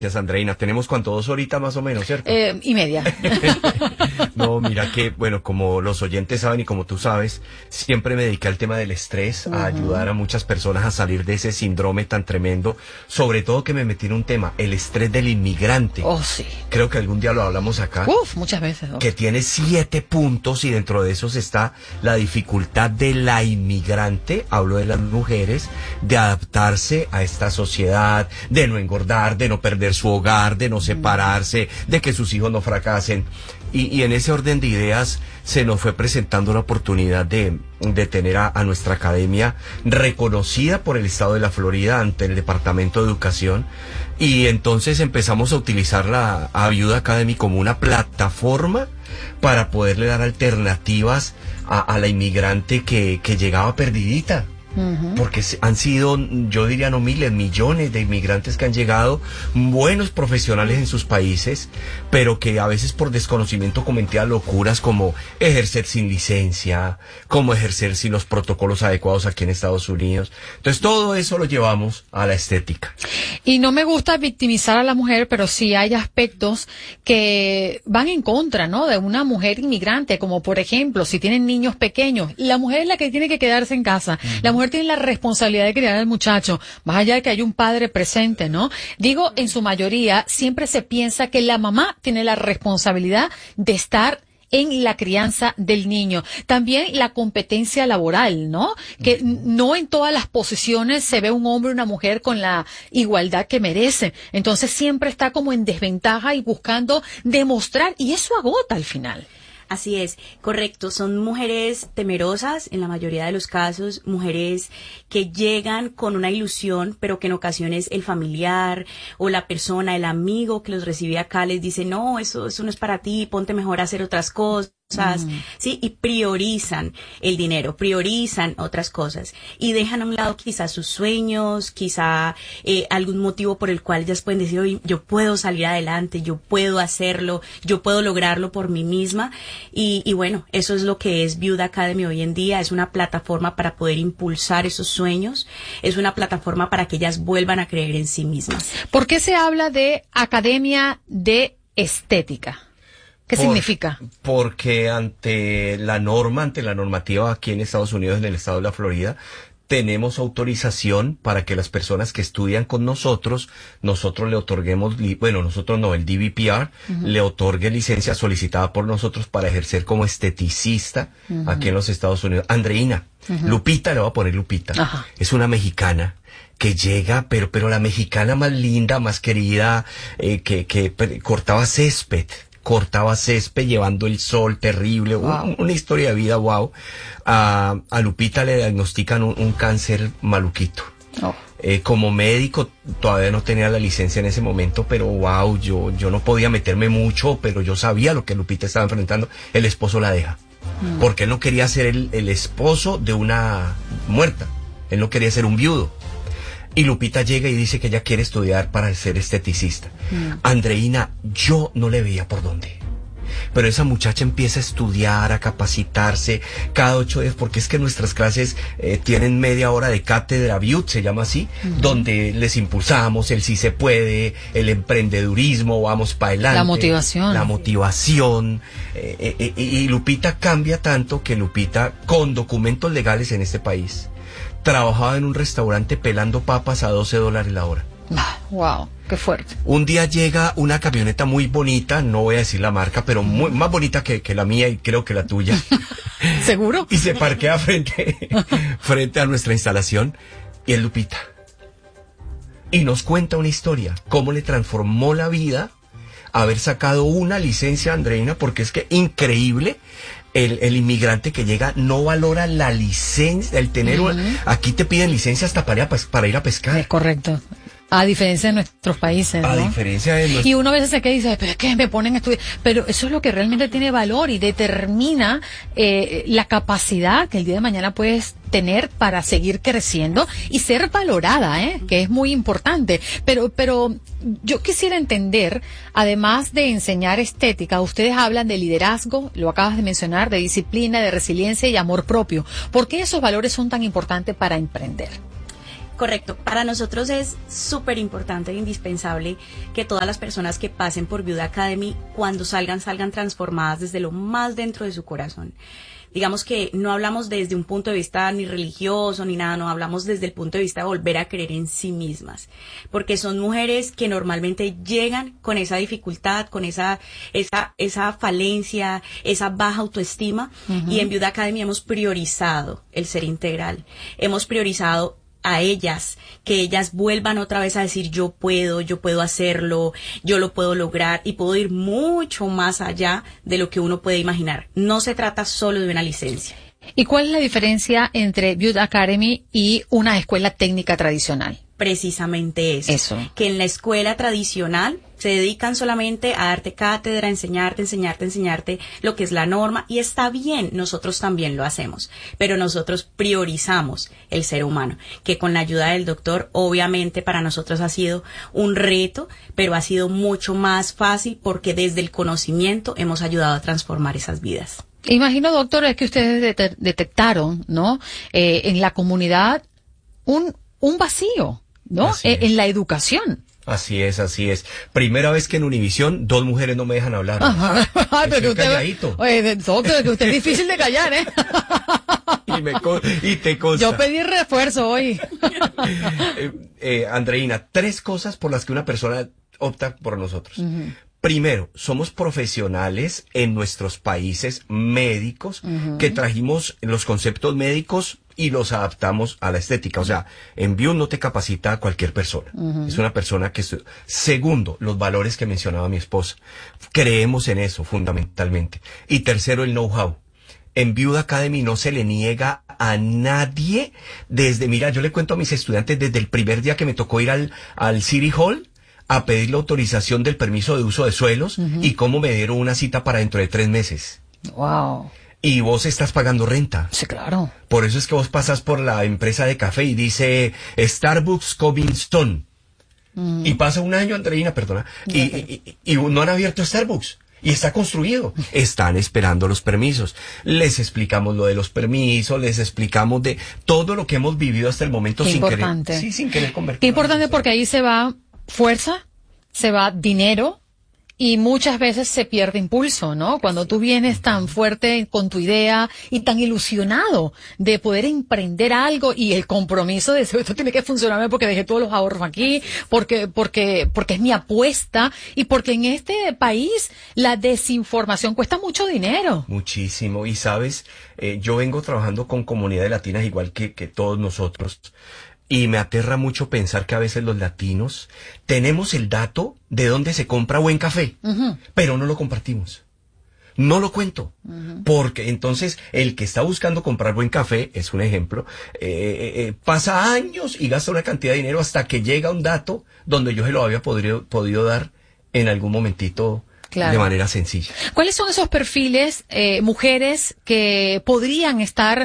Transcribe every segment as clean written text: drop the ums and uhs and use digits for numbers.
Andreina. Tenemos cuánto, 2 horitas más o menos, ¿cierto? Y media. No, mira que, bueno, como los oyentes saben y como tú sabes, siempre me dediqué al tema del estrés, a ayudar a muchas personas a salir de ese síndrome tan tremendo, sobre todo que me metí en un tema, el estrés del inmigrante. Oh, sí. Creo que algún día lo hablamos acá. Muchas veces. Que tiene 7 puntos y dentro de esos está la dificultad de la inmigrante, hablo de las mujeres, de adaptarse a esta sociedad, de no engordar, de no perder su hogar, de no separarse, de que sus hijos no fracasen. Y en ese orden de ideas se nos fue presentando la oportunidad de tener a nuestra academia reconocida por el estado de la Florida ante el Departamento de Educación, y entonces empezamos a utilizar la Ayuda Academy como una plataforma para poderle dar alternativas a la inmigrante que llegaba perdidita. Porque han sido, yo diría no miles, millones de inmigrantes que han llegado, buenos profesionales en sus países, pero que a veces por desconocimiento cometían locuras como ejercer sin licencia, como ejercer sin los protocolos adecuados aquí en Estados Unidos. Entonces todo eso lo llevamos a la estética. Y no me gusta victimizar a la mujer, pero sí hay aspectos que van en contra, ¿no?, de una mujer inmigrante, como por ejemplo, si tienen niños pequeños, la mujer es la que tiene que quedarse en casa. La mujer tiene la responsabilidad de criar al muchacho, más allá de que haya un padre presente, ¿no? Digo, en su mayoría, siempre se piensa que la mamá tiene la responsabilidad de estar en la crianza del niño. También la competencia laboral, ¿no? Que no en todas las posiciones se ve un hombre y una mujer con la igualdad que merece. Entonces siempre está como en desventaja y buscando demostrar, y eso agota al final. Así es, correcto. Son mujeres temerosas, en la mayoría de los casos, mujeres que llegan con una ilusión, pero que en ocasiones el familiar o la persona, el amigo que los recibe acá les dice, no, eso no es para ti, ponte mejor a hacer otras cosas. Sí, y priorizan el dinero, priorizan otras cosas y dejan a un lado quizás sus sueños, quizá algún motivo por el cual ellas pueden decir, oye, yo puedo salir adelante, yo puedo hacerlo, yo puedo lograrlo por mí misma, y bueno, eso es lo que es Viuda Academy hoy en día. Es una plataforma para poder impulsar esos sueños, es una plataforma para que ellas vuelvan a creer en sí mismas. ¿Por qué se habla de Academia de Estética? ¿Qué significa? Porque ante la normativa aquí en Estados Unidos, en el estado de la Florida, tenemos autorización para que las personas que estudian con nosotros le otorguemos, nosotros no, el DVPR, le otorgue licencia solicitada por nosotros para ejercer como esteticista aquí en los Estados Unidos. Andreina, Lupita, le voy a poner Lupita, es una mexicana que llega, pero la mexicana más linda, más querida, que cortaba césped llevando el sol terrible, una historia de vida, wow. A Lupita le diagnostican un cáncer maluquito. Como médico todavía no tenía la licencia en ese momento, pero wow, yo no podía meterme mucho, pero yo sabía lo que Lupita estaba enfrentando. El esposo la deja, porque él no quería ser el esposo de una muerta, él no quería ser un viudo. Y Lupita llega y dice que ella quiere estudiar para ser esteticista. Andreina, yo no le veía por dónde. Pero esa muchacha empieza a estudiar, a capacitarse cada 8 días, porque es que nuestras clases tienen media hora de cátedra BUT, se llama así, donde les impulsamos el sí se puede, el emprendedurismo, vamos para adelante. La motivación. Y Lupita cambia tanto que Lupita, con documentos legales en este país, trabajaba en un restaurante pelando papas a $12 la hora. Wow, qué fuerte. Un día llega una camioneta muy bonita, no voy a decir la marca, pero más bonita que la mía y creo que la tuya. ¿Seguro? Y se parquea frente a nuestra instalación, y es Lupita. Y nos cuenta una historia, cómo le transformó la vida haber sacado una licencia, Andreina, porque es que increíble. El inmigrante que llega no valora la licencia, el tener aquí te piden licencia hasta para ir a pescar. Es correcto. A diferencia de nuestros países, ¿no? A diferencia de nuestros... Y uno a veces se queda y dice, pero es que me ponen a estudiar. Pero eso es lo que realmente tiene valor y determina la capacidad que el día de mañana puedes tener para seguir creciendo y ser valorada, que es muy importante. Pero yo quisiera entender, además de enseñar estética, ustedes hablan de liderazgo, lo acabas de mencionar, de disciplina, de resiliencia y amor propio. ¿Por qué esos valores son tan importantes para emprender? Correcto. Para nosotros es súper importante e indispensable que todas las personas que pasen por Viuda Academy, cuando salgan transformadas desde lo más dentro de su corazón. Digamos que no hablamos desde un punto de vista ni religioso ni nada, no hablamos desde el punto de vista de volver a creer en sí mismas, porque son mujeres que normalmente llegan con esa dificultad, con esa falencia, esa baja autoestima, y en Viuda Academy hemos priorizado el ser integral, hemos priorizado a ellas, que ellas vuelvan otra vez a decir yo puedo hacerlo, yo lo puedo lograr y puedo ir mucho más allá de lo que uno puede imaginar. No se trata solo de una licencia. ¿Y cuál es la diferencia entre Viuda Academy y una escuela técnica tradicional? Precisamente eso. Que en la escuela tradicional se dedican solamente a darte cátedra, enseñarte lo que es la norma, y está bien, nosotros también lo hacemos, pero nosotros priorizamos el ser humano, que con la ayuda del doctor obviamente para nosotros ha sido un reto, pero ha sido mucho más fácil porque desde el conocimiento hemos ayudado a transformar esas vidas. Imagino, doctor, es que ustedes detectaron, ¿no? En la comunidad un vacío, ¿no? En la educación. Así es. Primera vez que en Univisión 2 mujeres no me dejan hablar. Pero calladito. Oye, doctor, que usted es difícil de callar, ¿eh? y te consta. Yo pedí refuerzo hoy. Andreina, 3 cosas por las que una persona opta por nosotros. Primero, somos profesionales en nuestros países médicos que trajimos los conceptos médicos y los adaptamos a la estética. O sea, en VIU no te capacita a cualquier persona. Es una persona que... Segundo, los valores que mencionaba mi esposa. Creemos en eso fundamentalmente. Y tercero, el know-how. En Viuda Academy no se le niega a nadie mira, yo le cuento a mis estudiantes desde el primer día que me tocó ir al City Hall a pedir la autorización del permiso de uso de suelos y cómo me dieron una cita para dentro de 3 meses. Wow. Y vos estás pagando renta. Sí, claro. Por eso es que vos pasas por la empresa de café y dice Starbucks Covington. Y pasa un año, Andreina, perdona, y no han abierto Starbucks. Y está construido. Están esperando los permisos. Les explicamos lo de los permisos, les explicamos de todo lo que hemos vivido hasta el momento sin querer convertirlo. Qué importante, porque ahí se va fuerza, se va dinero y muchas veces se pierde impulso, ¿no? Cuando tú vienes tan fuerte con tu idea y tan ilusionado de poder emprender algo y el compromiso de decir, esto tiene que funcionarme porque dejé todos los ahorros aquí, porque es mi apuesta y porque en este país la desinformación cuesta mucho dinero. Muchísimo. Y sabes, yo vengo trabajando con comunidades latinas igual que todos nosotros. Y me aterra mucho pensar que a veces los latinos tenemos el dato de dónde se compra buen café, pero no lo compartimos. No lo cuento. Porque entonces el que está buscando comprar buen café, es un ejemplo, pasa años y gasta una cantidad de dinero hasta que llega un dato donde yo se lo había podido dar en algún momentito. Claro. De manera sencilla. ¿Cuáles son esos perfiles, mujeres que podrían estar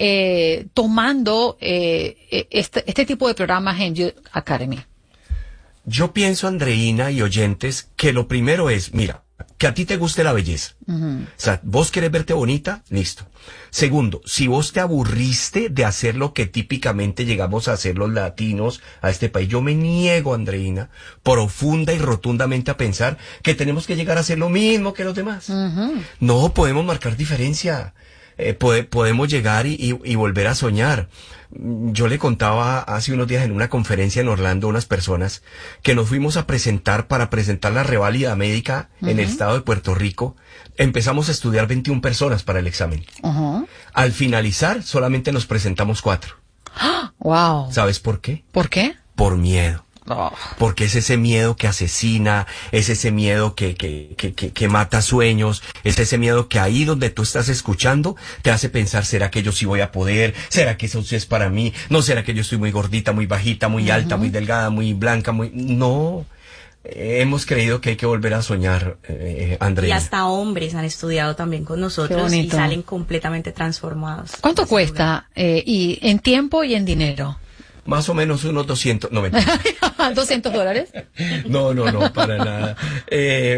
tomando este tipo de programas en Youth Academy? Yo pienso, Andreina y oyentes, que lo primero es, mira, que a ti te guste la belleza. O sea, vos querés verte bonita, listo. Segundo, si vos te aburriste de hacer lo que típicamente llegamos a hacer los latinos a este país, yo me niego, Andreina, profunda y rotundamente a pensar que tenemos que llegar a hacer lo mismo que los demás. No, podemos marcar diferencia. Podemos llegar y volver a soñar. Yo le contaba hace unos días en una conferencia en Orlando a unas personas que nos fuimos a presentar para presentar la reválida médica en el estado de Puerto Rico. Empezamos a estudiar 21 personas para el examen. Al finalizar, solamente nos presentamos 4. Wow. ¿Sabes por qué? ¿Por qué? Por miedo. Porque es ese miedo que asesina, es ese miedo que mata sueños, es ese miedo que ahí donde tú estás escuchando te hace pensar, ¿será que yo sí voy a poder? ¿Será que eso sí es para mí? ¿No será que yo estoy muy gordita, muy bajita, muy alta, muy delgada, muy blanca, muy...? No, hemos creído que hay que volver a soñar, Andrea. Y hasta hombres han estudiado también con nosotros y salen completamente transformados. ¿Cuánto cuesta? Y en tiempo y en dinero. Más o menos unos 200, no, mentira. ¿$200? No, para nada.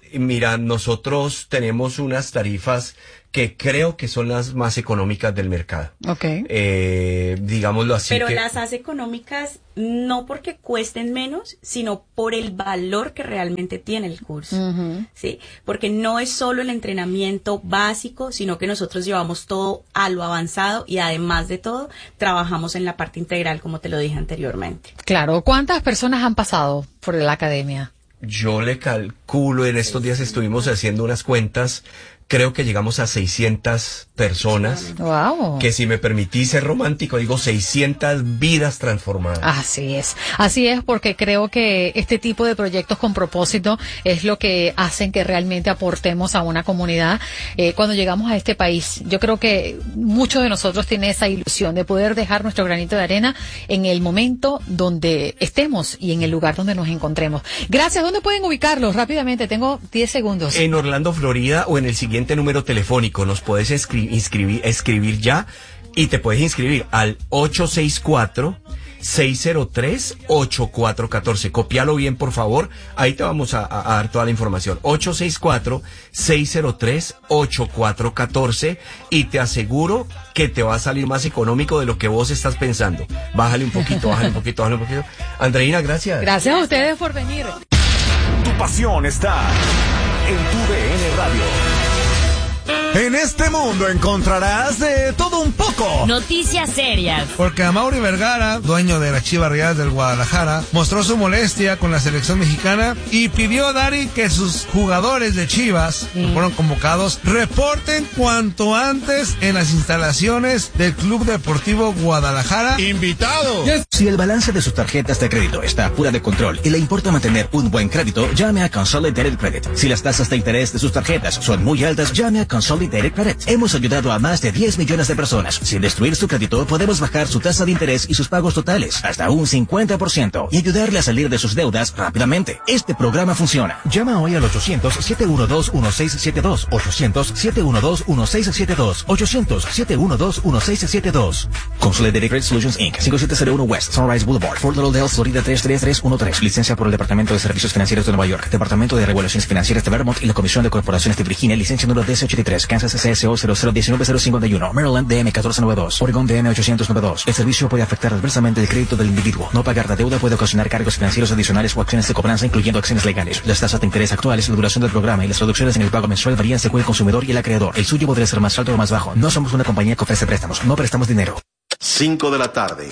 Mira, nosotros tenemos unas tarifas que creo que son las más económicas del mercado. Okay. Digámoslo así. Pero las hace económicas no porque cuesten menos, sino por el valor que realmente tiene el curso. ¿Sí? Porque no es solo el entrenamiento básico, sino que nosotros llevamos todo a lo avanzado y además de todo, trabajamos en la parte integral, como te lo dije anteriormente. Claro. ¿Cuántas personas han pasado por la academia? Yo le calculo, en estos días estuvimos haciendo unas cuentas, creo que llegamos a 600 personas. Wow. Que si me permitís ser romántico, digo 600 vidas transformadas. Así es, porque creo que este tipo de proyectos con propósito es lo que hacen que realmente aportemos a una comunidad. Cuando llegamos a este país, yo creo que muchos de nosotros tienen esa ilusión de poder dejar nuestro granito de arena en el momento donde estemos y en el lugar donde nos encontremos. Gracias. ¿Dónde pueden ubicarlos? Rápidamente, tengo 10 segundos. En Orlando, Florida, o en el siguiente número telefónico. Nos puedes escribir ya y te puedes inscribir al 864-603-8414. Copialo bien, por favor. Ahí te vamos a dar toda la información. 864-603-8414 y te aseguro que te va a salir más económico de lo que vos estás pensando. Bájale un poquito, bájale un poquito. Andreina, gracias. Gracias a ustedes por venir. Tu pasión está en tu DN Radio. En este mundo encontrarás de todo un poco. Noticias serias. Porque Amaury Vergara, dueño de las Chivas Rayadas del Guadalajara, mostró su molestia con la selección mexicana y pidió a Dari que sus jugadores de Chivas, que fueron convocados, reporten cuanto antes en las instalaciones del Club Deportivo Guadalajara. ¡Invitado! Si el balance de sus tarjetas de crédito está fuera de control y le importa mantener un buen crédito, llame a Consolidated Credit. Si las tasas de interés de sus tarjetas son muy altas, llame a Consolidated Credit. Hemos ayudado a más de 10 millones de personas. Sin destruir su crédito, podemos bajar su tasa de interés y sus pagos totales hasta un 50% y ayudarle a salir de sus deudas rápidamente. Este programa funciona. Llama hoy al 800-712-1672. 800-712-1672. 800-712-1672. Consolidated Credit Solutions Inc. 5701 West Sunrise Boulevard, Fort Lauderdale, Florida 33313. Licencia por el Departamento de Servicios Financieros de Nueva York, Departamento de Regulaciones Financieras de Vermont y la Comisión de Corporaciones de Virginia. Licencia número DC83. Kansas CSO 0019051, Maryland DM 1492, Oregon DM 892. El servicio puede afectar adversamente el crédito del individuo. No pagar la deuda puede ocasionar cargos financieros adicionales o acciones de cobranza, incluyendo acciones legales. Las tasas de interés actuales, la duración del programa y las reducciones en el pago mensual varían según el consumidor y el acreedor. El suyo podría ser más alto o más bajo. No somos una compañía que ofrece préstamos. No prestamos dinero. 5 de la tarde.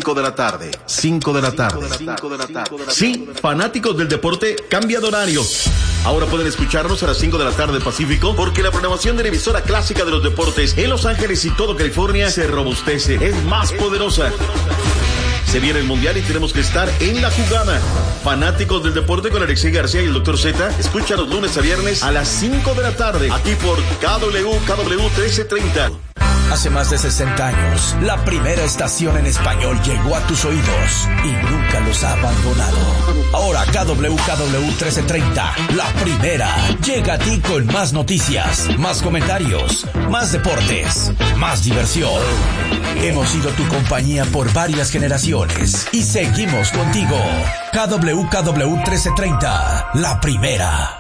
Sí, fanáticos del deporte, cambia de horario. Ahora pueden escucharnos a las 5 de la tarde Pacífico, porque la programación de la emisora clásica de los deportes en Los Ángeles y todo California se robustece, es más poderosa. Se viene el Mundial y tenemos que estar en la jugada. Fanáticos del deporte con Alexei García y el Dr. Z, escúchanos lunes a viernes a las 5 de la tarde, aquí por KW 1330. Hace más de 60 años, la primera estación en español llegó a tus oídos y nunca los ha abandonado. Ahora KW 1330, la primera, llega a ti con más noticias, más comentarios, más deportes, más diversión. Hemos sido tu compañía por varias generaciones y seguimos contigo. KW 1330, la primera.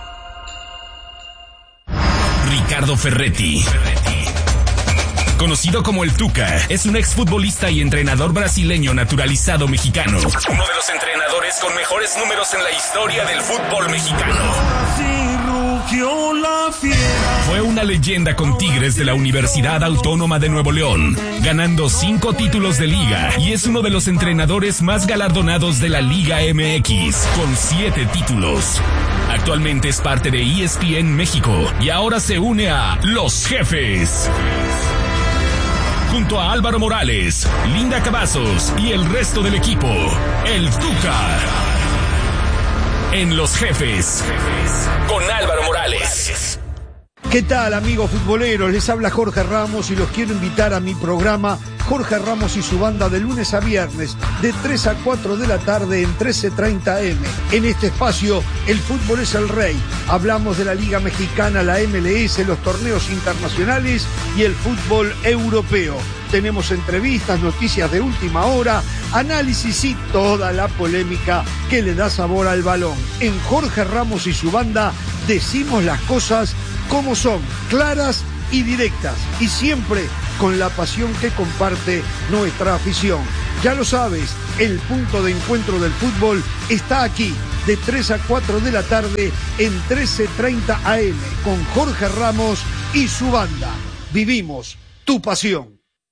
Ricardo Ferretti, conocido como el Tuca, es un exfutbolista y entrenador brasileño naturalizado mexicano. Uno de los entrenadores con mejores números en la historia del fútbol mexicano. Fue una leyenda con Tigres de la Universidad Autónoma de Nuevo León, ganando 5 títulos de liga, y es uno de los entrenadores más galardonados de la Liga MX, con 7 títulos. Actualmente es parte de ESPN México y ahora se une a Los Jefes. Junto a Álvaro Morales, Linda Cavazos y el resto del equipo, el Tuca. En Los Jefes, con Álvaro Morales. ¿Qué tal, amigos futboleros? Les habla Jorge Ramos y los quiero invitar a mi programa Jorge Ramos y su banda de lunes a viernes de 3 a 4 de la tarde en 1330 AM. En este espacio, el fútbol es el rey. Hablamos de la Liga Mexicana, la MLS, los torneos internacionales y el fútbol europeo. Tenemos entrevistas, noticias de última hora, análisis y toda la polémica que le da sabor al balón. En Jorge Ramos y su banda decimos las cosas como son, claras y directas, y siempre con la pasión que comparte nuestra afición. Ya lo sabes, el punto de encuentro del fútbol está aquí, de 3 a 4 de la tarde en 13:30 AM, con Jorge Ramos y su banda. Vivimos tu pasión.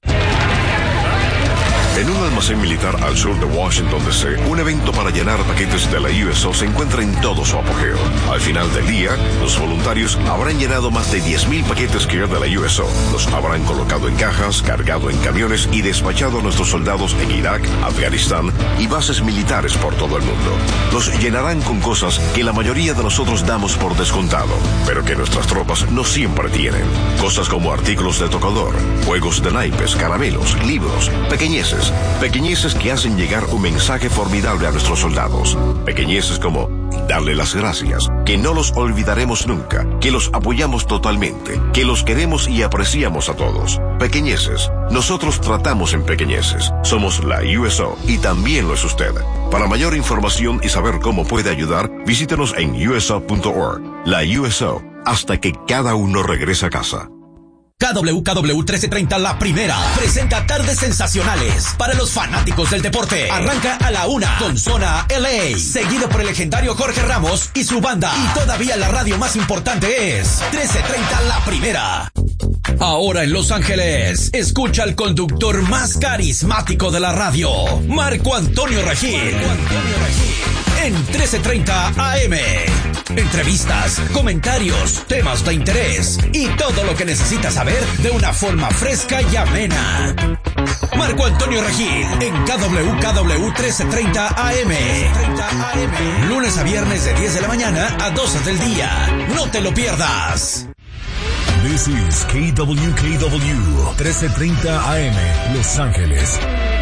En un almacén militar al sur de Washington, D.C., un evento para llenar paquetes de la USO se encuentra en todo su apogeo. Al final del día, los voluntarios habrán llenado más de 10,000 paquetes que de la USO. Los habrán colocado en cajas, cargado en camiones y despachado a nuestros soldados en Irak, Afganistán y bases militares por todo el mundo. Los llenarán con cosas que la mayoría de nosotros damos por descontado, pero que nuestras tropas no siempre tienen. Cosas como artículos de tocador, juegos de naipes, caramelos, libros, pequeñeces que hacen llegar un mensaje formidable a nuestros soldados. Pequeñeces como darle las gracias, que no los olvidaremos nunca, que los apoyamos totalmente, que los queremos y apreciamos a todos. Pequeñeces. Nosotros tratamos en pequeñeces. Somos la USO y también lo es usted. Para mayor información y saber cómo puede ayudar, visítenos en uso.org. La USO, hasta que cada uno regrese a casa. KWKW 1330 La Primera presenta tardes sensacionales para los fanáticos del deporte. Arranca a la 1 con Zona LA, seguido por el legendario Jorge Ramos y su banda. Y todavía la radio más importante es 1330 La Primera. Ahora en Los Ángeles, escucha al conductor más carismático de la radio, Marco Antonio Regil. En 1330 AM. Entrevistas, comentarios, temas de interés y todo lo que necesitas saber de una forma fresca y amena. Marco Antonio Regil en KWKW 1330 AM. Lunes a viernes de 10 de la mañana a 12 del día. No te lo pierdas. This is KWKW 1330 AM, Los Ángeles.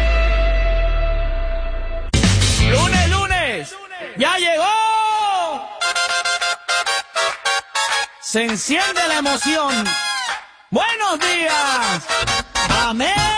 ¡Lunes! ¡Ya llegó! Se enciende la emoción. ¡Buenos días! ¡Amén!